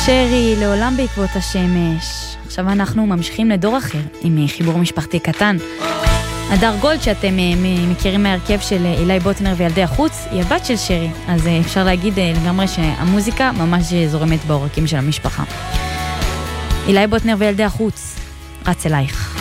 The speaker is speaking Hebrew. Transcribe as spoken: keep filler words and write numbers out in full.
שרי, לעולם בעקבות השמש. עכשיו אנחנו ממשיכים לדור אחר עם חיבור משפחתי קטן. הדר גולד, שאתם מכירים מהרכב של אילי בוטנר וילדי החוץ, היא הבת של שרי, אז אפשר להגיד לגמרי שהמוזיקה ממש זורמת בעורקים של המשפחה. אילי בוטנר וילדי החוץ, רץ אלייך.